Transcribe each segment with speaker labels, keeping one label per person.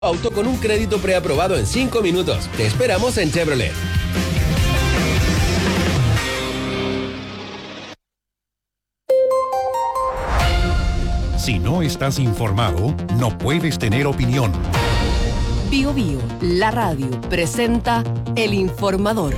Speaker 1: Auto con un crédito preaprobado en 5 minutos. Te esperamos en Chevrolet.
Speaker 2: Si no estás informado, no puedes tener opinión.
Speaker 3: Bio Bio, la radio, presenta El Informador.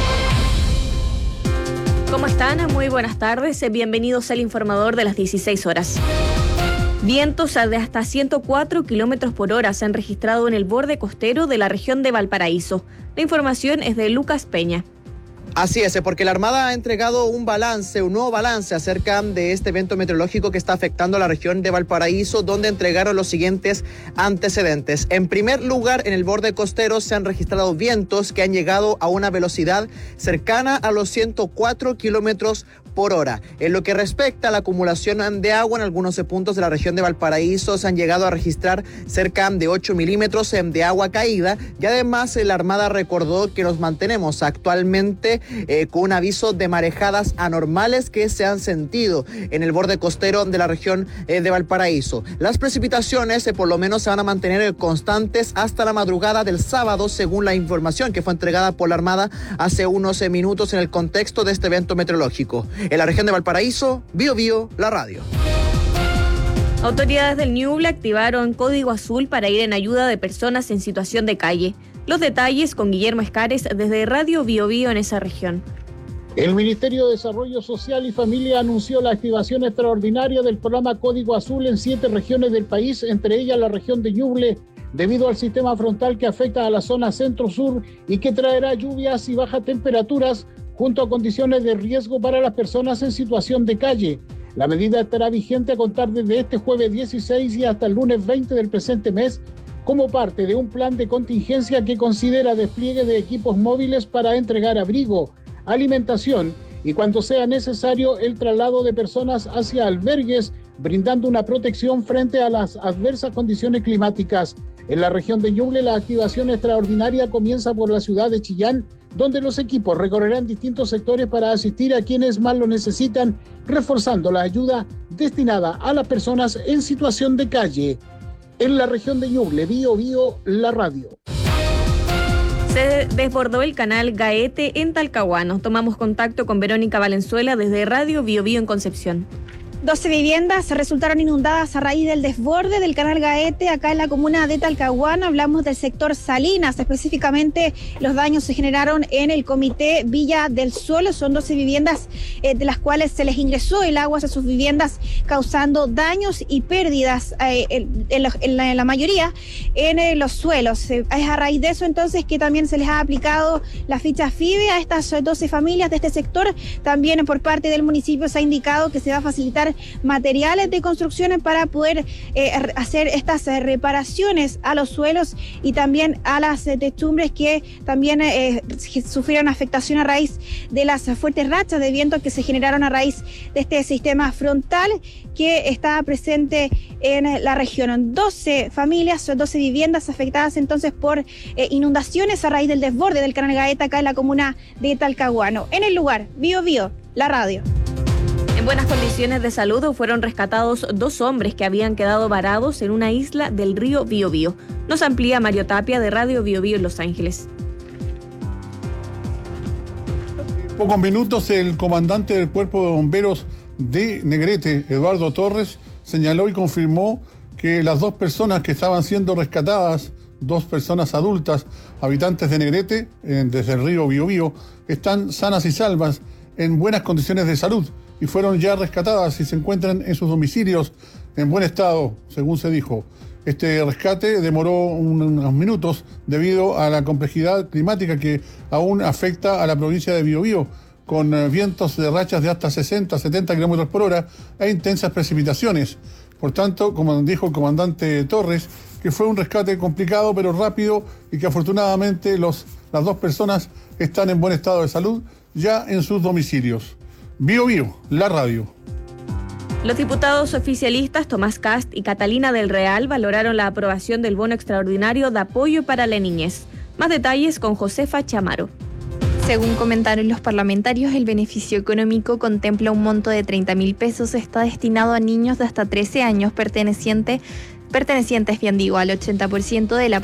Speaker 4: ¿Cómo están? Muy buenas tardes. Bienvenidos al Informador de las 16 horas. Vientos de hasta 104 kilómetros por hora se han registrado en el borde costero de la región de Valparaíso. La información es de Lucas Peña.
Speaker 5: Así es, porque la Armada ha entregado un nuevo balance acerca de este evento meteorológico que está afectando a la región de Valparaíso, donde entregaron los siguientes antecedentes. En primer lugar, en el borde costero se han registrado vientos que han llegado a una velocidad cercana a los 104 kilómetros por hora. En lo que respecta a la acumulación de agua, en algunos puntos de la región de Valparaíso se han llegado a registrar cerca de 8 milímetros de agua caída, y además la Armada recordó que nos mantenemos actualmente con un aviso de marejadas anormales que se han sentido en el borde costero de la región de Valparaíso. Las precipitaciones por lo menos se van a mantener constantes hasta la madrugada del sábado, según la información que fue entregada por la Armada hace unos minutos en el contexto de este evento meteorológico. En la región de Valparaíso, Bio Bio, la radio.
Speaker 4: Autoridades del Ñuble activaron código azul para ir en ayuda de personas en situación de calle. Los detalles con Guillermo Escares desde Radio Bio Bio en esa región.
Speaker 6: El Ministerio de Desarrollo Social y Familia anunció la activación extraordinaria del programa Código Azul en 7 regiones del país, entre ellas la región de Ñuble, debido al sistema frontal que afecta a la zona centro-sur y que traerá lluvias y bajas temperaturas junto a condiciones de riesgo para las personas en situación de calle. La medida estará vigente a contar desde este jueves 16 y hasta el lunes 20 del presente mes, como parte de un plan de contingencia que considera despliegue de equipos móviles para entregar abrigo, alimentación y, cuando sea necesario, el traslado de personas hacia albergues, brindando una protección frente a las adversas condiciones climáticas. En la región de Ñuble, la activación extraordinaria comienza por la ciudad de Chillán, donde los equipos recorrerán distintos sectores para asistir a quienes más lo necesitan, reforzando la ayuda destinada a las personas en situación de calle. En la región de Ñuble, Bio Bio, la radio.
Speaker 4: Se desbordó el canal Gaete en Talcahuano. Tomamos contacto con Verónica Valenzuela desde Radio Bio Bio en Concepción.
Speaker 7: 12 viviendas resultaron inundadas a raíz del desborde del canal Gaete acá en la comuna de Talcahuano. Hablamos del sector Salinas, específicamente los daños se generaron en el comité Villa del Suelo. Son 12 viviendas de las cuales se les ingresó el agua a sus viviendas, causando daños y pérdidas en la mayoría en los suelos. Es a raíz de eso entonces que también se les ha aplicado la ficha FIDE a estas 12 familias de este sector. También por parte del municipio se ha indicado que se va a facilitar materiales de construcciones para poder hacer estas reparaciones a los suelos y también a las techumbres que también sufrieron afectación a raíz de las fuertes rachas de viento que se generaron a raíz de este sistema frontal que está presente en la región. 12 familias, 12 viviendas afectadas entonces por inundaciones a raíz del desborde del canal Gaeta acá en la comuna de Talcahuano. En el lugar, Bio Bio, la radio.
Speaker 4: En buenas condiciones de salud fueron rescatados 2 hombres que habían quedado varados en una isla del río Biobío. Nos amplía Mario Tapia de Radio Bio Bio en Los Ángeles.
Speaker 8: En pocos minutos, el comandante del Cuerpo de Bomberos de Negrete, Eduardo Torres, señaló y confirmó que las 2 personas que estaban siendo rescatadas, 2 personas adultas, habitantes de Negrete, desde el río Biobío, están sanas y salvas, en buenas condiciones de salud, y fueron ya rescatadas y se encuentran en sus domicilios en buen estado, según se dijo. Este rescate demoró unos minutos debido a la complejidad climática que aún afecta a la provincia de Biobío, con vientos de rachas de hasta 60, 70 kilómetros por hora e intensas precipitaciones. Por tanto, como dijo el comandante Torres, que fue un rescate complicado pero rápido y que afortunadamente las 2 personas están en buen estado de salud ya en sus domicilios. Bio Bio, la radio.
Speaker 4: Los diputados oficialistas Tomás Cast y Catalina del Real valoraron la aprobación del bono extraordinario de apoyo para la niñez. Más detalles con Josefa Chamaro.
Speaker 9: Según comentaron los parlamentarios, el beneficio económico contempla un monto de 30.000 pesos. Está destinado a niños de hasta 13 años pertenecientes pertenecientes, bien digo, al 80% de la